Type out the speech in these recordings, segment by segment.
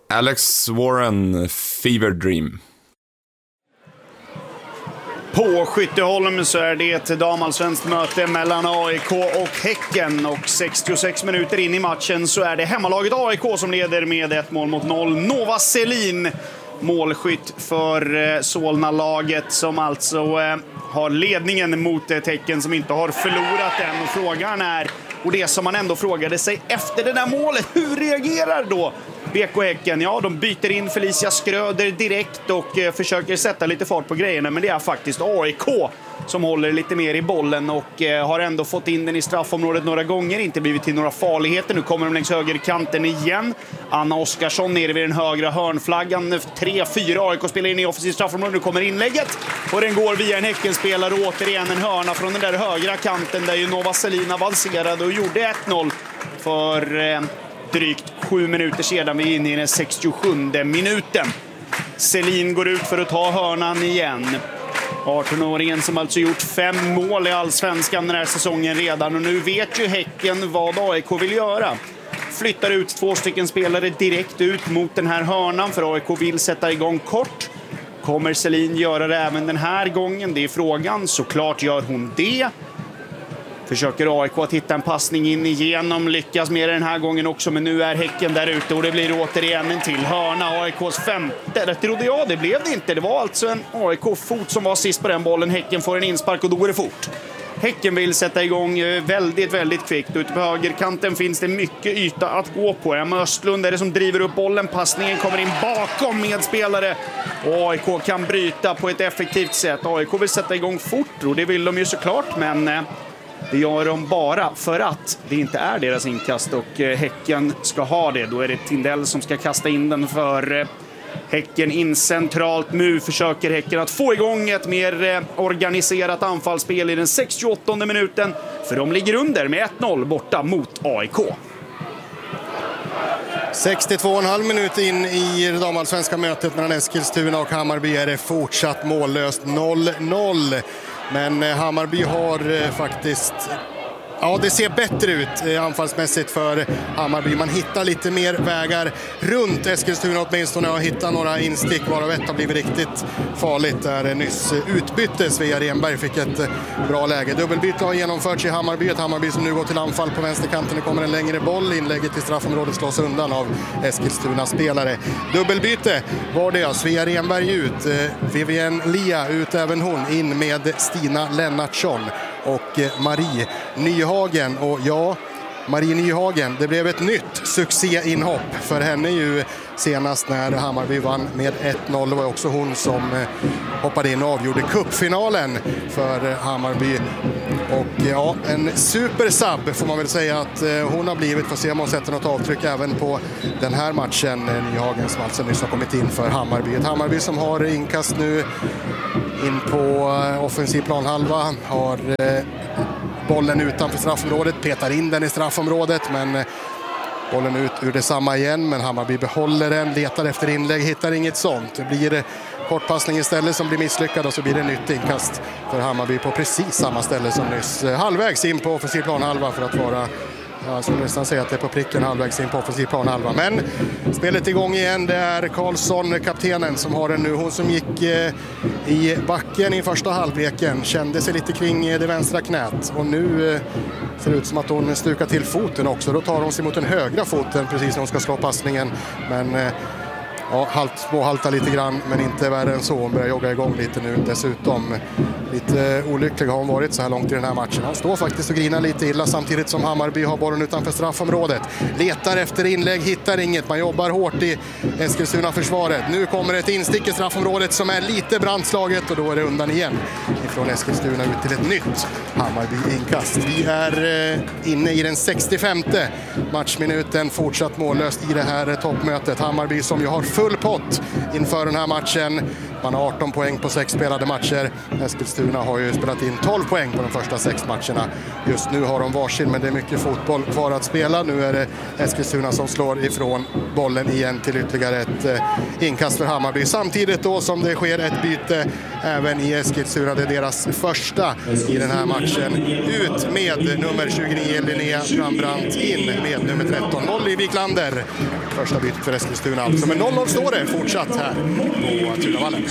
Alex Warren, Fever Dream. På Skytteholm så är det ett damallsvenskt möte mellan AIK och Häcken. Och 66 minuter in i matchen så är det hemmalaget AIK som leder med 1-0. Nova Selin, målskytt för Solna-laget, som alltså har ledningen mot ett Häcken som inte har förlorat än. Och frågan är, och det som man ändå frågade sig efter det där målet, hur reagerar då BK Häcken? Ja, de byter in Felicia Skröder direkt och försöker sätta lite fart på grejerna, men det är faktiskt AIK som håller lite mer i bollen och har ändå fått in den i straffområdet några gånger, inte blivit till några farligheter. Nu kommer de längs högerkanten igen. Anna Oskarsson nere vid den högra hörnflaggan. 3-4 AIK-spelare in i offensiv straffområde. Nu kommer inlägget och den går via en Häckenspelare och återigen en hörna från den där högra kanten där ju Nova Selin avancerade och gjorde 1-0 för drygt 7 minuter sedan. Vi är inne i den 67:e minuten. Selin går ut för att ta hörnan igen. 18-åringen som alltså gjort 5 mål i Allsvenskan den här säsongen redan. Och nu vet ju Häcken vad AIK vill göra. Flyttar ut 2 stycken spelare direkt ut mot den här hörnan, för AIK vill sätta igång kort. Kommer Selin göra det även den här gången? Det är frågan. Såklart gör hon det. Försöker AIK att hitta en passning in igenom. Lyckas med den här gången också, men nu är Häcken där ute och det blir återigen en till hörna. AIKs 5:e. Det trodde jag, det blev det inte. Det var alltså en AIK-fot som var sist på den bollen. Häcken får en inspark och då går det fort. Häcken vill sätta igång väldigt, väldigt kvickt. Ute på högerkanten finns det mycket yta att gå på. Emma Östlund är det som driver upp bollen. Passningen kommer in bakom medspelare. Och AIK kan bryta på ett effektivt sätt. AIK vill sätta igång fort och det vill de ju såklart, men det gör de bara för att det inte är deras inkast och Häcken ska ha det. Då är det Tindell som ska kasta in den för Häcken in centralt. Nu försöker Häcken att få igång ett mer organiserat anfallsspel i den 68:e minuten. För de ligger under med 1-0 borta mot AIK. 62,5 minut in i det damallsvenska mötet mellan Eskilstuna och Hammarby är det fortsatt mållöst 0-0. Men Hammarby har faktiskt... Ja, det ser bättre ut anfallsmässigt för Hammarby. Man hittar lite mer vägar runt Eskilstuna åtminstone och hittar några instick, varav ett har blivit riktigt farligt. Där nyss utbyttes. Svea Renberg fick ett bra läge. Dubbelbyte har genomförts i Hammarby. Ett Hammarby som nu går till anfall på vänsterkanten. Det kommer en längre boll. Inlägget i straffområdet slås undan av Eskilstuna spelare. Dubbelbyte var det. Svea Renberg ut. Vivienne Lia ut även hon. In med Stina Lennartsson och Marie Nyhagen. Och ja, Marie Nyhagen, det blev ett nytt succéinhopp för henne ju senast när Hammarby vann med 1-0. Det var också hon som hoppade in och avgjorde cupfinalen för Hammarby. Och ja, en supersub får man väl säga att hon har blivit. Får se om hon sätter något avtryck även på den här matchen. Nyhagen som alltså nyss har kommit in för Hammarby. Ett Hammarby som har inkast nu in på offensiv planhalva. Har bollen utanför straffområdet, petar in den i straffområdet, men bollen ut ur detsamma igen. Men Hammarby behåller den, letar efter inlägg, hittar inget sånt. Det blir kortpassning istället som blir misslyckad och så blir det nytt inkast för Hammarby på precis samma ställe som nyss. Halvvägs in på offensiv planhalva för att vara... Jag skulle nästan säga att det är på pricken halvvägs in på offensiv planhalva. Men spelet igång igen. Det är Karlsson, kaptenen, som har den nu. Hon som gick i backen i första halvleken kände sig lite kring det vänstra knät. Och nu ser det ut som att hon stukar till foten också. Då tar hon sig mot den högra foten precis när hon ska slå passningen. Men... Ja, småhalta lite grann, men inte värre än så. Hon börjar jogga igång lite nu dessutom. Lite olycklig har hon varit så här långt i den här matchen. Hon står faktiskt och grinar lite illa samtidigt som Hammarby har bollen utanför straffområdet. Letar efter inlägg, hittar inget. Man jobbar hårt i Eskilstuna-försvaret. Nu kommer ett instick i straffområdet som är lite brandslaget och då är det undan igen ifrån Eskilstuna ut till ett nytt Hammarby-inkast. Vi är inne i den 65:e matchminuten, fortsatt mållöst i det här toppmötet. Hammarby som ju har full pott inför den här matchen. Man har 18 poäng på 6 spelade matcher. Eskilstuna har ju spelat in 12 poäng på de första 6 matcherna. Just nu har de varsin, men det är mycket fotboll kvar att spela. Nu är det Eskilstuna som slår ifrån bollen igen till ytterligare ett inkast för Hammarby. Samtidigt då som det sker ett byte även i Eskilstuna. Det är deras första i den här matchen. Ut med nummer 29 Linnea Brandbrant, in med nummer 13 Molly Wiklander. Första bytet för Eskilstuna alltså. Men 0-0 står det fortsatt här på Tunavallen.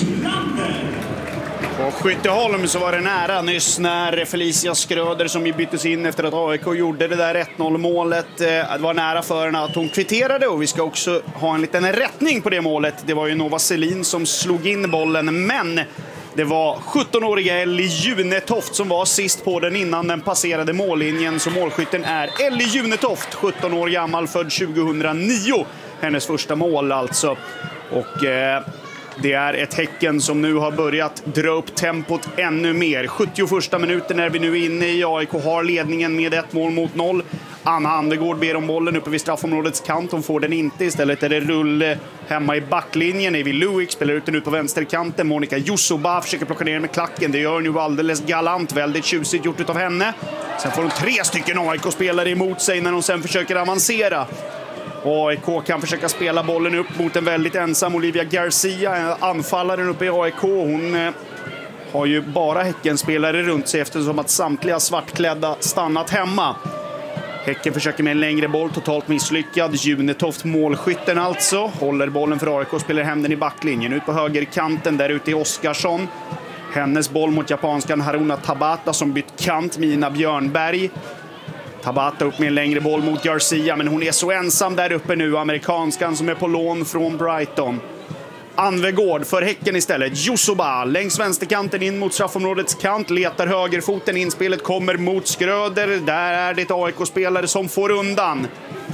På Skytteholm så var det nära nyss när Felicia Skröder, som ju byttes in efter att AIK gjorde det där 1-0 målet. Det var nära för henne att hon kvitterade, och vi ska också ha en liten rättning på det målet. Det var ju Nova Selin som slog in bollen, men det var 17-åriga Ellie Junetoft som var sist på den innan den passerade mållinjen. Så målskytten är Ellie Junetoft, 17 år gammal, född 2009. Hennes första mål alltså. Och det är ett Häcken som nu har börjat dra upp tempot ännu mer. 71 minuten är vi nu inne i. AIK har ledningen med 1-0. Anna Andegård ber om bollen uppe vid straffområdets kant. Hon får den inte. Istället är det rull hemma i backlinjen. Evi Luik spelar ut den ut på vänsterkanten. Monica Jusuba försöker plocka ner den med klacken. Det gör nu alldeles galant. Väldigt tjusigt gjort av henne. Sen får hon 3 stycken AIK-spelare emot sig när hon sen försöker avancera. AIK kan försöka spela bollen upp mot en väldigt ensam Olivia Garcia, anfallaren uppe i AIK. Hon har ju bara Häckenspelare runt sig eftersom att samtliga svartklädda stannat hemma. Häcken försöker med en längre boll, totalt misslyckad. Junetoft, målskytten alltså, håller bollen för AIK och spelar hem den i backlinjen. Ut på högerkanten, där ute är Oskarsson. Hennes boll mot japanskan Haruna Tabata som bytt kant, Mina Björnberg. Tabata upp med en längre boll mot Garcia, men hon är så ensam där uppe nu, amerikanskan som är på lån från Brighton. Anvegård för Häcken istället. Jusuba längs vänsterkanten in mot straffområdets kant, letar högerfoten, inspelet kommer mot Skröder. Där är det ett AIK-spelare som får undan.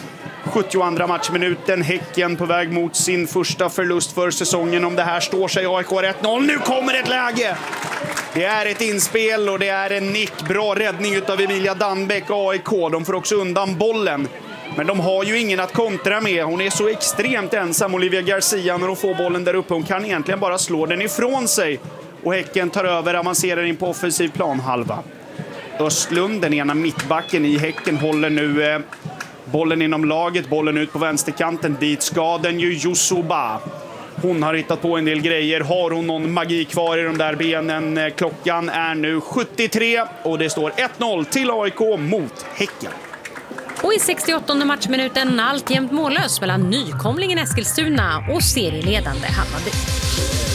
72 matchminuten, Häcken på väg mot sin första förlust för säsongen. Om det här står sig, AIK 1-0. Nu kommer ett läge! Det är ett inspel och det är en nick. Bra räddning utav Emilia Danbeck, AIK. De får också undan bollen. Men de har ju ingen att kontra med. Hon är så extremt ensam, Olivia Garcia, när hon får bollen där uppe. Hon kan egentligen bara slå den ifrån sig. Och Häcken tar över, avancerar in på offensiv planhalva. Östlund, den ena mittbacken i Häcken, håller nu bollen inom laget. Bollen ut på vänsterkanten. Dit ska den ju Jusuba. Hon har hittat på en del grejer. Har hon någon magi kvar i de där benen? Klockan är nu 73 och det står 1-0 till AIK mot Häcken. Och i 68 matchminuten alltjämt mållös mellan nykomlingen Eskilstuna och serieledande Hammarby.